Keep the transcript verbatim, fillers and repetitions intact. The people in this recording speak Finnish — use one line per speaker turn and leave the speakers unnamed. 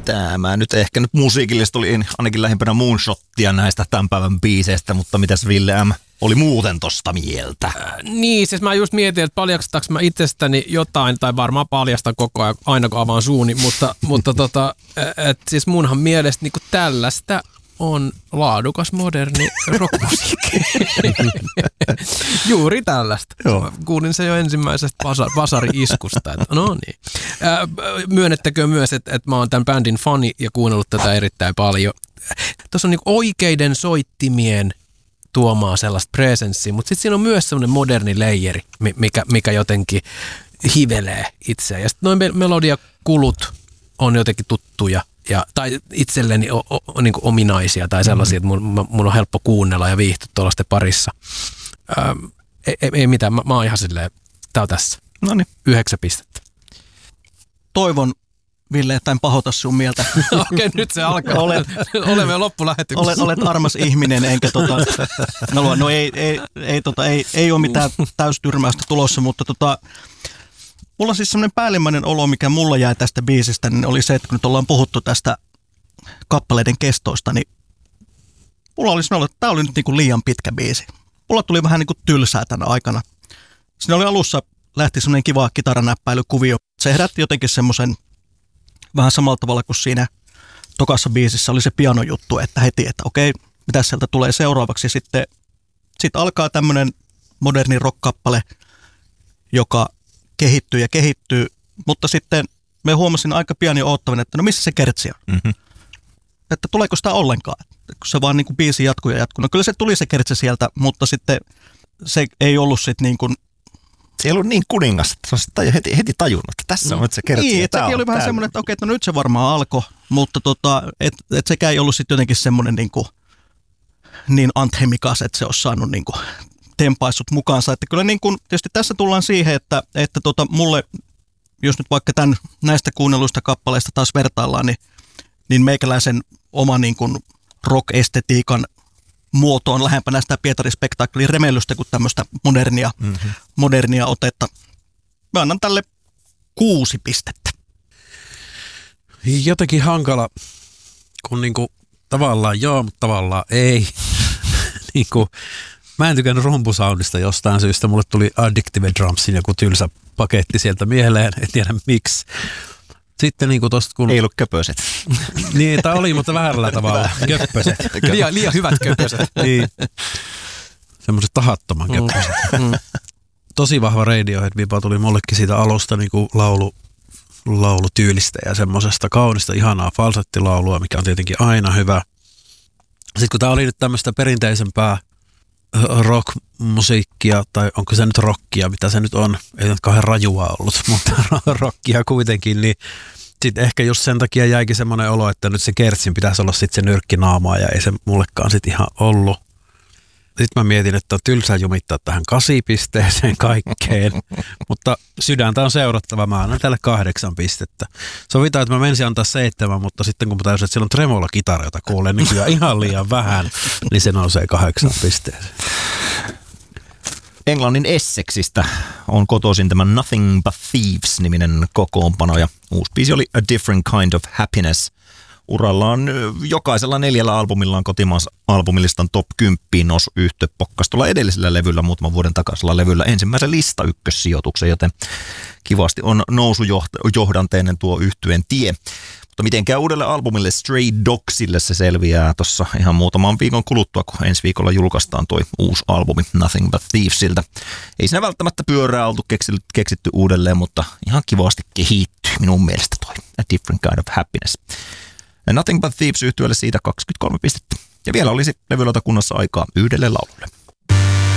Tämä nyt ehkä nyt musiikillisesti oli ainakin lähimpänä moonshottia näistä tämän päivän biiseistä, mutta mitäs Ville M. oli muuten tosta mieltä?
Äh, niin, siis mä just mietin, että paljastetaanko mä itsestäni jotain, tai varmaan paljastan koko ajan, aina kun avaan suuni, mutta, mutta tota, et siis munhan mielestä niinku tällaista on laadukas, moderni rockmusiikki. Juuri tällaista. Joo. Kuulin se jo ensimmäisestä vasari-iskusta. Että no niin. Ää, myönnettäkö myös, että, että mä oon tämän bändin fani ja kuunnellut tätä erittäin paljon. Tuossa on niin oikeiden soittimien tuomaa sellaista presenssiä, mutta sitten siinä on myös semmoinen moderni leijeri, mikä, mikä jotenkin hivelee itseään. Ja sitten noin melodiakulut on jotenkin tuttuja. Ja, tai itselleni o, o, niin kuin ominaisia tai sellaisia, mm-hmm. että mun, mun on helppo kuunnella ja viihtyä tuollaisten parissa. Ähm, ei, ei mitään, mä, mä oon ihan silleen, tää on tässä.
Noniin.
Yhdeksän pistettä.
Toivon, Ville, että en pahota sun mieltä.
Okei, nyt se alkaa. Olet, olemme jo loppulähetyksessä.
Olet, olet armas ihminen, enkä tota, no, no ei, ei, ei, tota, ei, ei ole mitään täystyrmäystä tulossa, mutta tota, mulla on siis semmoinen päällimmäinen olo, mikä mulla jäi tästä biisistä, niin oli se, että kun nyt ollaan puhuttu tästä kappaleiden kestoista, niin mulla oli sanonut, että tämä oli nyt niin kuin liian pitkä biisi. Mulla tuli vähän niin kuin tylsää tänä aikana. Siinä oli alussa, lähti semmoinen kiva kitaranäppäilykuvio. Se herätti jotenkin semmoisen vähän samalla tavalla kuin siinä tokassa biisissä oli se pianojuttu, että heti, että okei, mitä sieltä tulee seuraavaksi. Sitten sit alkaa tämmöinen moderni rock-kappale, joka kehittyy ja kehittyy, mutta sitten me huomasin aika pian jo oottavan, että no missä se kertsi on? Mm-hmm. Että tuleeko sitä ollenkaan? Kun se vaan niin kuin biisi jatkuu ja jatkuu. No kyllä se tuli se kertsi sieltä, mutta sitten se ei ollut sitten niin kuin...
Se ei ollut niin kuningas, että se on heti, heti tajunnut, että tässä on nyt se kertsi.
Niin, että sekin oli vähän semmoinen, että okei, että no nyt se varmaan alkoi, mutta tota, että et sekään ei ollut sitten jotenkin semmoinen niin kuin niin anthemikas, että se olisi saanut niin kuin tempaissut mukaansa. Että kyllä niin kuin, tietysti tässä tullaan siihen, että, että tota, mulle, jos nyt vaikka tämän, näistä kuunnelluista kappaleista taas vertaillaan, niin, niin meikäläisen oma niin kuin rock-estetiikan muoto on lähempänä sitä Pietari-spektaakkelin remellystä kuin tämmöistä modernia, mm-hmm. modernia otetta. Mä annan tälle kuusi pistettä.
Jotenkin hankala, kun niinku tavallaan joo, mutta tavallaan ei. niinku, mä en tykännyt rumpusoundista jostain syystä. Mulle tuli Addictive Drumsin joku tylsä paketti sieltä mieleen, en tiedä miksi. Sitten niinku tosta kun...
Ei ollut köpöset.
Niin, tai oli, mutta väärällä tavalla. Köppöset.
liian, liian hyvät köpöset.
Niin. Semmoiset tahattoman köppöset. Mm. Tosi vahva Radiohead-vipa tuli mullekin siitä alusta niinku laulu, laulutyylistä ja semmoisesta kaunista, ihanaa falsettilaulua, mikä on tietenkin aina hyvä. Sitten kun tää oli nyt tämmöistä perinteisempää rock-musiikkia, tai onko se nyt rockia, mitä se nyt on, ei nyt kauhean rajua ollut, mutta rockia kuitenkin, niin sitten ehkä just sen takia jäikin semmoinen olo, että nyt se kertsin pitäisi olla sitten se nyrkkinaamaa, ja ei se mullekaan sitten ihan ollut. Sitten mä mietin, että on tylsä jumittaa tähän kasipisteeseen kaikkeen, mutta sydäntä on seurattava. Mä annan tälle kahdeksan pistettä. Sovitaan, että mä menisin antaa seitsemän, mutta sitten kun mä tajusin, että siellä on tremolo-kitara, jota kuulen nykyään ihan liian vähän, niin se nousee kahdeksan pisteeseen.
Englannin Essexistä on kotoisin tämä Nothing But Thieves-niminen kokoonpano, ja uusi biisi oli A Different Kind of Happiness. Urallaan jokaisella neljällä albumillaan kotimaansa albumillistan top kymmenen nousu yhtö pokkas tuolla edellisellä levyllä, muutaman vuoden takaisella levyllä ensimmäisen lista ykkössijoituksen, joten kivasti on nousujohdanteinen tuo yhtyeen tie. Mutta miten käy uudelle albumille Stray Dogsille, se selviää tuossa ihan muutaman viikon kuluttua, kun ensi viikolla julkaistaan toi uusi albumi Nothing But Thievesiltä. Ei siinä välttämättä pyörää oltu keksitty, keksitty uudelleen, mutta ihan kivasti kehittyy minun mielestä toi A Different Kind of Happiness. Nothing But Thieves -yhtyeelle siitä kaksikymmentäkolme pistettä. Ja vielä olisi levylautakunnassa aikaa yhdelle laululle.